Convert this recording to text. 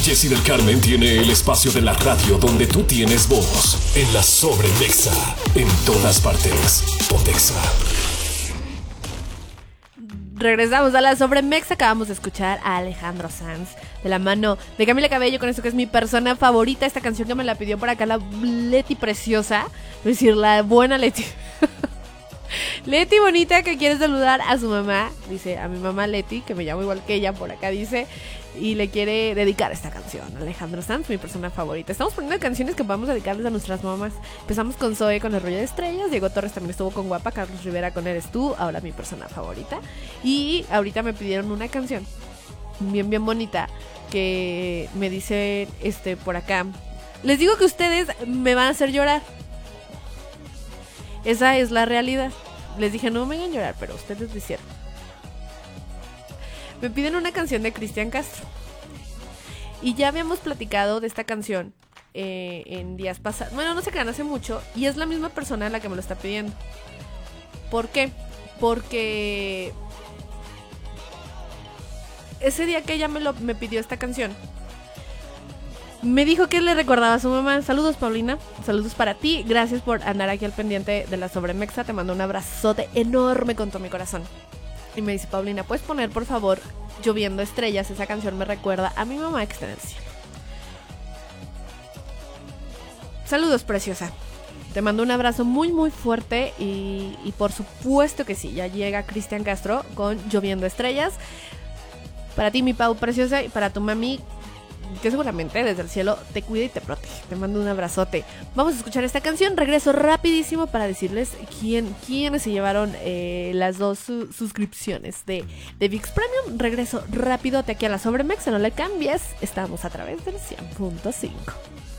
Jessy del Carmen tiene el espacio de la radio donde tú tienes voz. En la Sobremexa. En todas partes. Pontexa. Regresamos a la Sobremexa. Acabamos de escuchar a Alejandro Sanz de la mano de Camila Cabello con esto que es mi persona favorita. Esta canción que me la pidió por acá la Leti preciosa. Es decir, la buena Leti. Leti bonita que quiere saludar a su mamá. Dice a mi mamá Leti, que me llamo igual que ella por acá, dice. Y le quiere dedicar esta canción. Alejandro Sanz, mi persona favorita. Estamos poniendo canciones que podamos dedicarles a nuestras mamás. Empezamos con Zoe con El Rollo de Estrellas. Diego Torres también estuvo con Guapa. Carlos Rivera con Eres Tú. Ahora mi persona favorita. Y ahorita me pidieron una canción bien bonita que me dice por acá. Les digo que ustedes me van a hacer llorar. Esa es la realidad. Les dije no me hagan llorar, pero ustedes lo hicieron. Me piden una canción de Cristian Castro. Y ya habíamos platicado de esta canción en días pasados. Bueno, no se crean, hace mucho. Y es la misma persona la que me lo está pidiendo. ¿Por qué? Porque ese día que ella me pidió esta canción, me dijo que le recordaba a su mamá. Saludos, Paulina. Saludos para ti. Gracias por andar aquí al pendiente de la Sobremexa. Te mando un abrazote enorme con todo mi corazón. Y me dice, Paulina, ¿puedes poner por favor Lloviendo Estrellas? Esa canción me recuerda a mi mamá que está en el cielo. Saludos, preciosa. Te mando un abrazo muy fuerte y por supuesto que sí, ya llega Cristian Castro con Lloviendo Estrellas. Para ti, mi Pau preciosa, y para tu mami, que seguramente desde el cielo te cuida y te protege. Te mando un abrazote. Vamos a escuchar esta canción. Regreso rapidísimo para decirles quiénes se llevaron las dos suscripciones de ViX Premium. Regreso rapidote aquí a la Sobremexa. No le cambies. Estamos a través del 100.5.